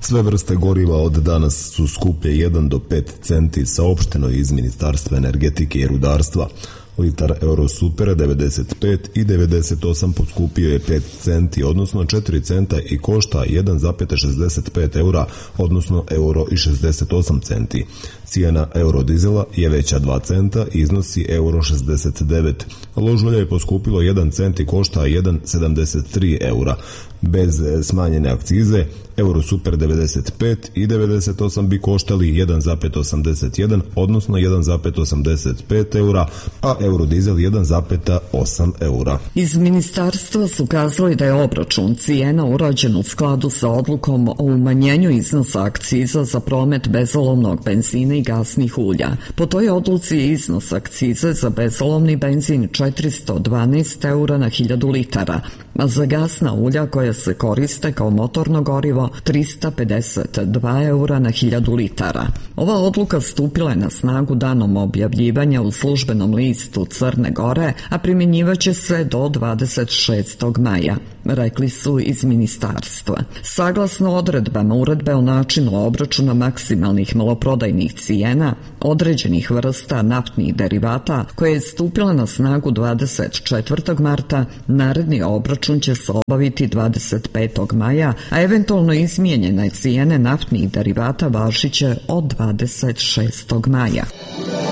Sve vrste goriva od danas su skuplje 1 do 5 centi, saopšteno je iz Ministarstva energetike i rudarstva. Litar Eurosupera 95 i 98 poskupio je 5 centi, odnosno 4 centa i košta 1,65 eura, odnosno euro i 68 centi. Cijena eurodizela je veća 2 centa i iznosi euro 69. Lož ulja je poskupilo 1 cent i košta 1,73 eura. Bez smanjene akcize, Eurosuper 95 i 98 bi koštali 1,81, odnosno 1,85 eura, a eurodizel 1,8 eura. Iz ministarstva su kazali da je obračun cijena urađen u skladu sa odlukom o umanjenju iznosa akciza za promet bezolovnog benzina i gasnih ulja. Po toj odluci je iznos akcize za bezolovni benzin 412 eura na 1000 litara, a za gasna ulja koja se koriste kao motorno gorivo 352 eura na 1000 litara. Ova odluka stupila je na snagu danom objavljivanja u službenom listu Crne Gore, a primjenjivaće se do 26. maja, rekli su iz ministarstva. Saglasno odredbama uredbe o načinu obračuna maksimalnih maloprodajnih cijena određenih vrsta naftnih derivata koja je stupila na snagu 24. marta, naredni obračun će se obaviti 25. maja, a eventualno izmijenjene cijene naftnih derivata važiće od 26. maja.